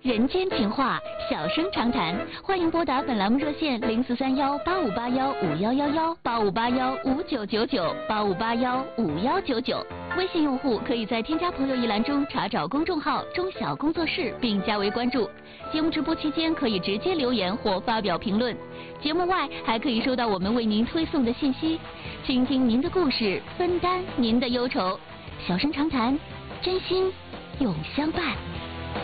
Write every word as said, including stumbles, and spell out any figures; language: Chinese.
人间情话，小声长谈，欢迎拨打本栏目热线零四三幺八五八幺五幺幺幺八五八幺五九九九八五八幺五幺九九。微信用户可以在添加朋友一栏中查找公众号中小工作室并加为关注。节目直播期间可以直接留言或发表评论，节目外还可以收到我们为您推送的信息，倾听您的故事，分担您的忧愁。小声长谈，真心永相伴。